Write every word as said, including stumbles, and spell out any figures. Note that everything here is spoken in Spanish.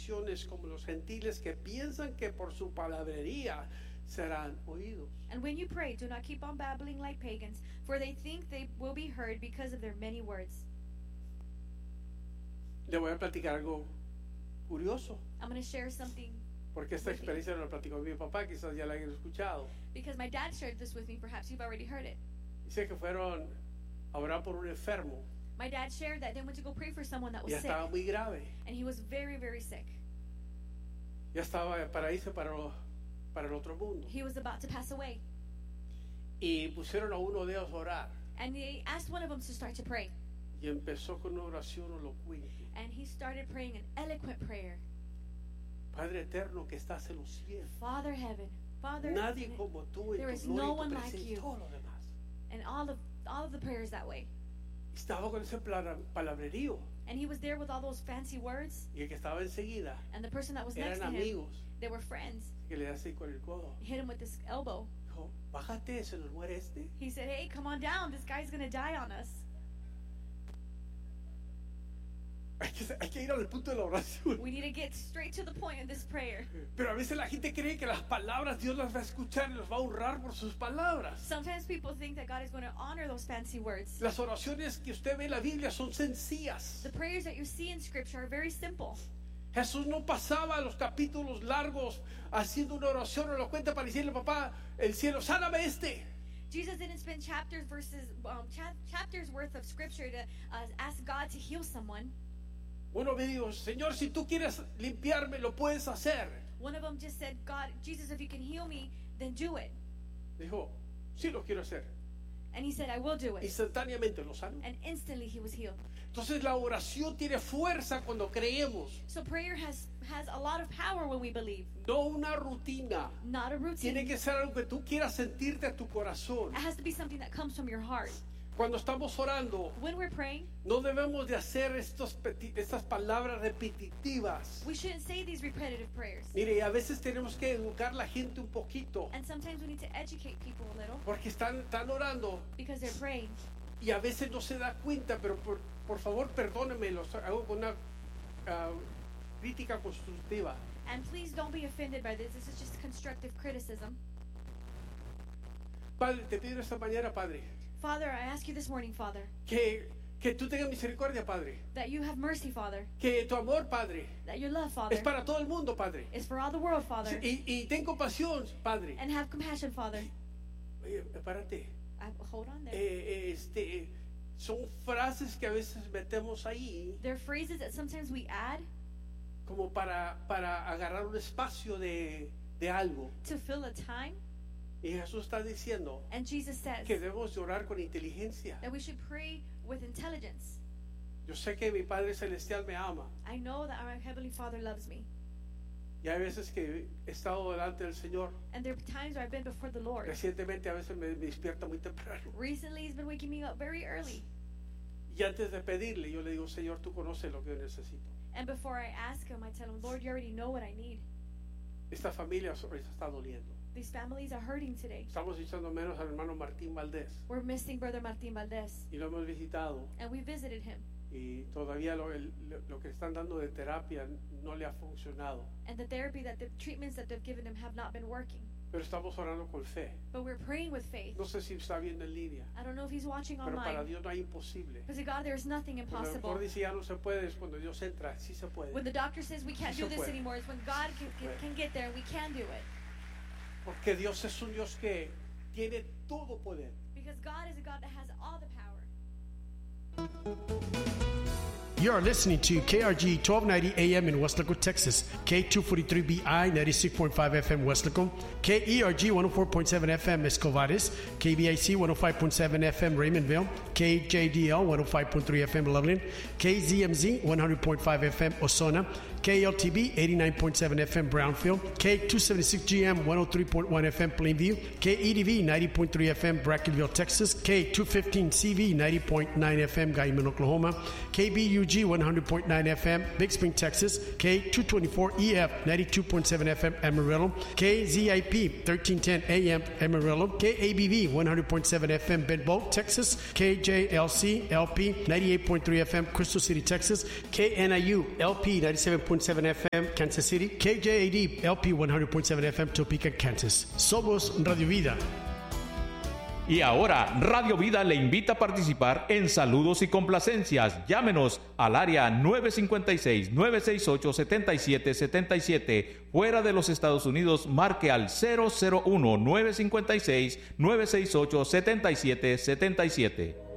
naciones como los gentiles que piensan que por su palabrería serán oídos. And when you pray, do not keep on babbling like pagans, for they think they will be heard because of their many words. Le voy a platicar algo curioso, I'm going to share something, porque esta experiencia no la platicó mi papá, quizás ya la hayan escuchado. because my dad shared this with me. Perhaps you've already heard it. Dice que fueron a orar por un enfermo My dad shared that they went to go pray for someone that y was sick, estaba muy grave. and he was very, very sick. Ya estaba para irse para, para el otro mundo. He was about to pass away. Y pusieron a uno de ellos a orar. And they asked one of them to start to pray. Y empezó con una oración elocuente. And he started praying an eloquent prayer. Padre eterno que estás en los cielos. Father heaven, Father, Nadie in- como tú en there tu is gloria no y tu one like presencia y you. todo lo demás. and all of all of the prayers that way. Estaba con ese pala- palabrerío. And he was there with all those fancy words. Y el que estaba enseguida And the person that was next eran to him, amigos they were friends. que le hacen con el codo. Hit him with his elbow. Dijo, bájate, se nos muere este. He said, "Hey, come on down. This guy's gonna die on us." Hay que, hay que ir al punto de la oración. We need to get straight to the point of this prayer. Pero a veces la gente cree que las palabras Dios las va a escuchar y las va a honrar por sus palabras. Sometimes people think that God is going to honor those fancy words. Las oraciones que usted ve en la Biblia son sencillas. The prayers that you see in Scripture are very simple. Jesús no pasaba los capítulos largos haciendo una oración elocuente para decirle, papá, el cielo, sáname este. Jesus didn't spend chapters versus um, chap- chapters worth of Scripture to uh, ask God to heal someone. Uno me dijo, Señor, si tú quieres limpiarme, lo puedes hacer. One of them just said, "God, Jesus, if you can heal me, then do it." Dijo, sí lo quiero hacer. And he said, "I will do it." Instantáneamente lo sanó. And instantly he was healed. Entonces la oración tiene fuerza cuando creemos, So prayer has has a lot of power when we believe, no una rutina. not a routine. Tiene que ser algo que tú quieras sentirte a tu corazón. It has to be something that comes from your heart. Cuando estamos orando, When we're praying, no debemos de hacer estos peti- estas palabras repetitivas. we shouldn't say these repetitive prayers. Mire, a veces tenemos que educar a la gente un poquito, And sometimes we need to educate people a little porque están, están orando because they're praying. y a veces no se da cuenta, pero por, por favor perdónenme, lo hago con una ah, crítica constructiva. And please don't be offended by this. This is just constructive criticism. Padre, te pido esta mañana, Padre, Father, I ask you this morning, Father, que, que tú tengas misericordia, Padre, that you have mercy, Father, que tu amor, Padre, that your love, Father, es para todo el mundo, Padre, is for all the world, Father, y, y ten compasión, Padre. and have compassion, Father. Oye, párate. I, hold on there. Eh, este, son frases que a veces metemos ahí There are phrases that sometimes we add como para, para agarrar un espacio de, de algo. to fill a time. Y Jesús está diciendo And Jesus says que debemos de orar con inteligencia. that we should pray with intelligence. Yo sé que mi Padre Celestial me ama. I know that our Heavenly Father loves me. Y hay veces que he estado delante del Señor. And there are times where I've been before the Lord. Recientemente a veces me, me despierta muy temprano. Recently, He's been waking me up very early. Y antes de pedirle, yo le digo, Señor, tú conoces lo que yo necesito. And before I ask Him, I tell Him, Lord, you already know what I need. Esta familia ahorita está doliendo. These families are hurting today. Estamos echando menos al hermano Martín Valdés. We're missing Brother Martin Valdez. Y lo hemos visitado. And we visited him. Y todavía lo, el- lo que están dando de terapia no le ha funcionado. And the therapy that the treatments that they've given him have not been working. Pero estamos orando con fe. But we're praying with faith. No sé si está viendo en línea, I don't know if he's watching pero para online. Dios no hay imposible. Because God, there is nothing Cuando el impossible. doctor dice ya no se puede, es cuando Dios entra, sí se puede. When the doctor says we can't Sí do se this puede. anymore, it's when God can, can, can get there and we can do it. Porque Dios es un Dios que tiene todo poder. Because God is a God that has all the power. You are listening to K R G twelve ninety A M in Westlaco, Texas, K two forty-three B I ninety-six point five F M Westlaco, K E R G one oh four point seven F M Escovares, K B I C one oh five point seven F M Raymondville, K J D L one oh five point three F M Loveland, K Z M Z one hundred point five F M Osona, K L T B eighty-nine point seven F M Brownfield, K two seventy-six G M one oh three point one F M Plainview, K E D V ninety point three F M Brackenville, Texas, K two fifteen C V ninety point nine F M Guyman, Oklahoma, K B U G one hundred point nine F M Big Spring, Texas, K two twenty-four E F ninety-two point seven F M Amarillo, K Z I P thirteen ten A M Amarillo, K A B V one hundred point seven F M Bedboe, Texas, K J L C L P ninety-eight point three F M Crystal City, Texas, K N I U L P ninety-seven point point seven F M, Kansas City. K J A D, L P one hundred point seven F M, Topeka, Kansas. Somos Radio Vida. Y ahora, Radio Vida le invita a participar en Saludos y Complacencias. Llámenos al área nueve cinco seis, nueve seis ocho, siete siete siete siete. Fuera de los Estados Unidos, marque al cero cero uno, nueve cinco seis, nueve seis ocho, siete siete siete siete.